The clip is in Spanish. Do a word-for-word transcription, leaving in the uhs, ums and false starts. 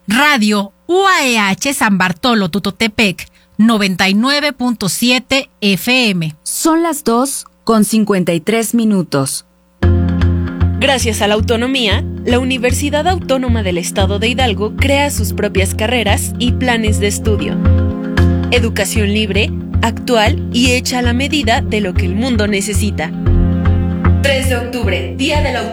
Radio U A E H San Bartolo Tutotepec, noventa y nueve punto siete F M. Son las dos con cincuenta y tres minutos. Gracias a la autonomía, la Universidad Autónoma del Estado de Hidalgo crea sus propias carreras y planes de estudio. Educación libre, actual y hecha a la medida de lo que el mundo necesita. tres de octubre, Día de la